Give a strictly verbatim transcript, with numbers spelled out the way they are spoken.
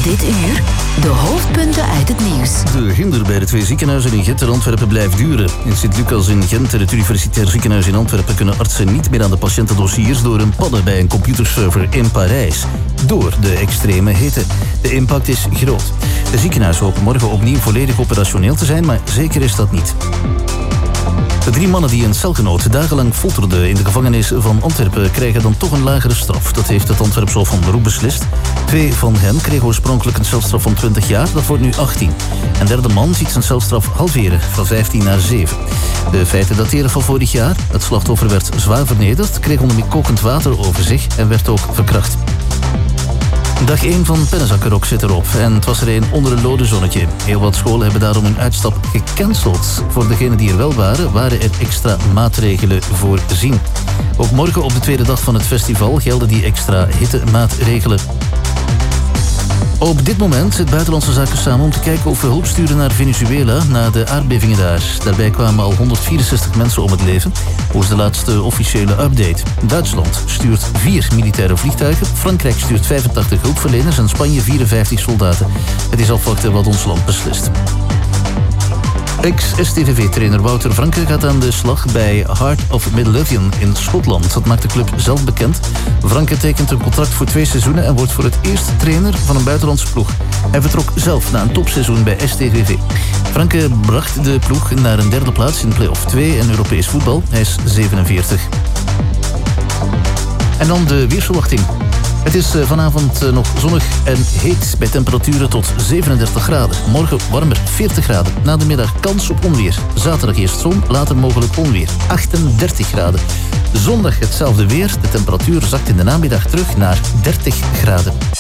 Dit uur de hoofdpunten uit het nieuws. De hinder bij de twee ziekenhuizen in Gent en Antwerpen blijft duren. In Sint-Lucas in Gent en het Universitair Ziekenhuis in Antwerpen kunnen artsen niet meer aan de patiëntendossiers door een padden bij een computerserver in Parijs. Door de extreme hitte. De impact is groot. De ziekenhuizen hopen morgen opnieuw volledig operationeel te zijn, maar zeker is dat niet. De drie mannen die een celgenoot dagenlang folterden in de gevangenis van Antwerpen krijgen dan toch een lagere straf. Dat heeft het Antwerps Hof van Beroep beslist. Twee van hen kregen oorspronkelijk een celstraf van twintig jaar, dat wordt nu achttien. Een derde man ziet zijn celstraf halveren, van vijftien naar zeven. De feiten dateren van vorig jaar. Het slachtoffer werd zwaar vernederd, kreeg onder meer kokend water over zich en werd ook verkracht. Dag één van Pennenzakkenrock zit erop en het was er een onder een lode zonnetje. Heel wat scholen hebben daarom hun uitstap gecanceld. Voor degenen die er wel waren, waren er extra maatregelen voorzien. Ook morgen op de tweede dag van het festival gelden die extra hittemaatregelen. Op dit moment zit Buitenlandse Zaken samen om te kijken of we hulp sturen naar Venezuela na de aardbevingen daar. Daarbij kwamen al honderdvierenzestig mensen om het leven, volgens de laatste officiële update. Duitsland stuurt vier militaire vliegtuigen, Frankrijk stuurt vijfentachtig hulpverleners en Spanje vierenvijftig soldaten. Het is afwachten wat ons land beslist. Ex-S T V V-trainer Wouter Franke gaat aan de slag bij Heart of Midlothian in Schotland. Dat maakt de club zelf bekend. Franke tekent een contract voor twee seizoenen en wordt voor het eerst trainer van een buitenlandse ploeg. Hij vertrok zelf na een topseizoen bij S T V V. Franke bracht de ploeg naar een derde plaats in play-off twee en Europees voetbal. Hij is zevenenveertig. En dan de weersverwachting. Het is vanavond nog zonnig en heet bij temperaturen tot zevenendertig graden. Morgen warmer, veertig graden. Na de middag kans op onweer. Zaterdag eerst zon, later mogelijk onweer. achtendertig graden. Zondag hetzelfde weer. De temperatuur zakt in de namiddag terug naar dertig graden.